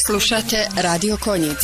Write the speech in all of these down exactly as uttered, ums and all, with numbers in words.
Slušate Radio Konjic.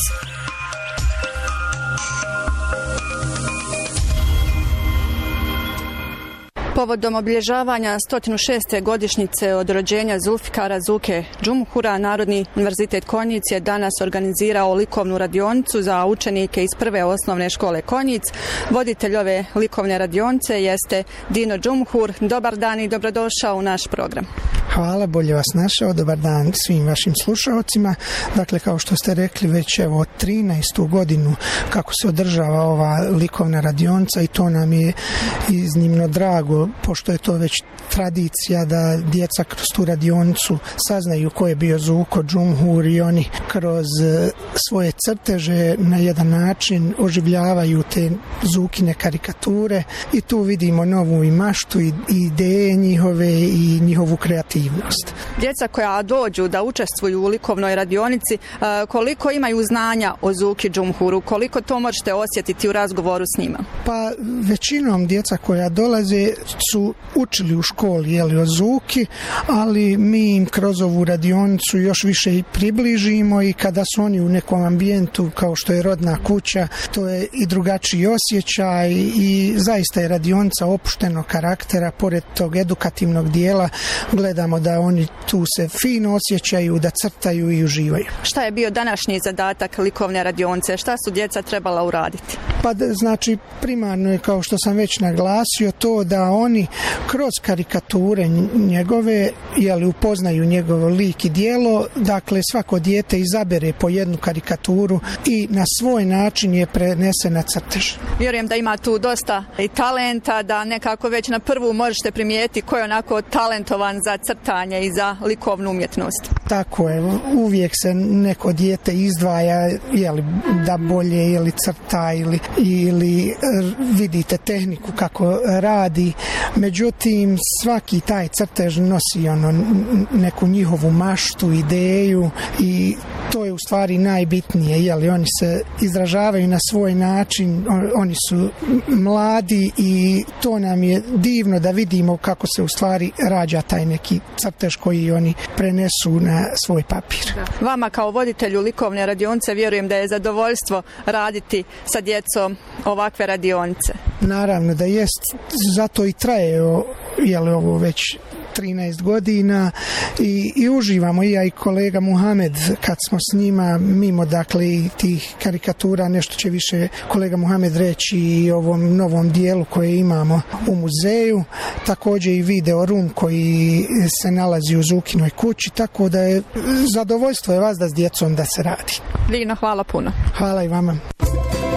Povodom obilježavanja sto šeste godišnjice od rođenja Zulfikara Zuke Džumhura, Narodni univerzitet Konjic je danas organizirao likovnu radionicu za učenike iz prve osnovne škole Konjic. Voditelj ove likovne radionice jeste Dino Džumhur. Dobar dan i dobrodošao u naš program. Hvala, bolje vas našao. Dobar dan svim vašim slušalcima. Dakle, kao što ste rekli, već evo trinaestu godinu kako se održava ova likovna radionica i to nam je iznimno drago, pošto je to već tradicija da djeca kroz tu radionicu saznaju ko je bio Zuko Džumhur i oni kroz svoje crteže na jedan način oživljavaju te Zukine karikature i tu vidimo novu i maštu i ideje njihove i njihovu kreativnost. Djeca koja dođu da učestvuju u likovnoj radionici, koliko imaju znanja o Zuki Džumhuru, koliko to možete osjetiti u razgovoru s njima? Pa većinom djeca koja dolaze su učili u školi jeli, o Zuki, ali mi im kroz ovu radionicu još više i približimo i kada su oni u nekom ambijentu kao što je rodna kuća, to je i drugačiji osjećaj i zaista je radionica opuštenog karaktera, pored tog edukativnog dijela gledamo da oni tu se fino osjećaju, da crtaju i uživaju. Šta je bio današnji zadatak likovne radionice? Šta su djeca trebala uraditi? Pa znači primarno je, kao što sam već naglasio, to da oni kroz karikature njegove jeli, upoznaju njegov lik i dijelo, dakle svako dijete izabere po jednu karikaturu i na svoj način je prenese na crtež. Vjerujem da ima tu dosta i talenta, da nekako već na prvu možete primijetiti ko je onako talentovan za crtanje i za likovnu umjetnost. Tako je, uvijek se neko dijete izdvaja jeli, da bolje ili crta ili, ili vidite tehniku kako radi. Međutim, svaki taj crtež nosi ono, neku njihovu maštu, ideju i to je u stvari najbitnije, jeli, oni se izražavaju na svoj način, oni su mladi i to nam je divno da vidimo kako se u stvari rađa taj neki crtež koji oni prenesu na svoj papir. Da. Vama kao voditelju likovne radionice vjerujem da je zadovoljstvo raditi sa djecom ovakve radionice. Naravno da jest, zato i traje jeli, ovo već trinaest godina i, i uživamo i ja i kolega Muhamed kad smo s njima mimo dakle i tih karikatura, nešto će više kolega Muhamed reći i ovom novom dijelu koje imamo u muzeju, također i video rum koji se nalazi u Zukinoj kući, tako da je zadovoljstvo je vas da s djecom da se radi. Lino, hvala puno. Hvala i vama.